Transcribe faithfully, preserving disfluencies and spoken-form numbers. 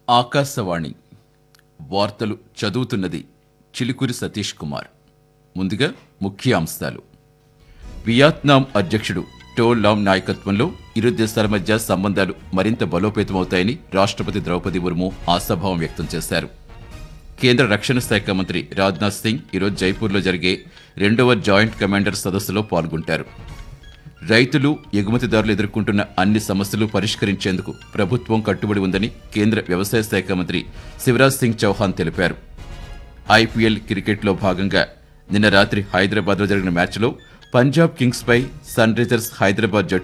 ఆకాశవాణి వార్తలు చదువుతున్నది చిలుకూరి సతీష్ కుమార్. ముందుగా ముఖ్య అంశాలు. వియత్నాం అధ్యక్షుడు టో లామ్ నాయకత్వంలో ఇరు దేశాల మధ్య సంబంధాలు మరింత బలోపేతమవుతాయని రాష్ట్రపతి ద్రౌపది ముర్ము ఆశాభావం వ్యక్తం చేశారు. కేంద్ర రక్షణ శాఖ మంత్రి రాజ్నాథ్ సింగ్ ఈరోజు జైపూర్లో జరిగే రెండవ జాయింట్ కమాండర్ సదస్సులో పాల్గొంటారు. రైతులు, ఎగుమతిదారులు ఎదుర్కొంటున్న అన్ని సమస్యలు పరిష్కరించేందుకు ప్రభుత్వం కట్టుబడి ఉందని కేంద్ర వ్యవసాయ శాఖ మంత్రి శివరాజ్ సింగ్ చౌహాన్ తెలిపారు. ఐపీఎల్ క్రికెట్లో భాగంగా నిన్న రాత్రి హైదరాబాద్లో జరిగిన మ్యాచ్లో పంజాబ్ కింగ్స్పై సన్ రైజర్స్ హైదరాబాద్ జట్టు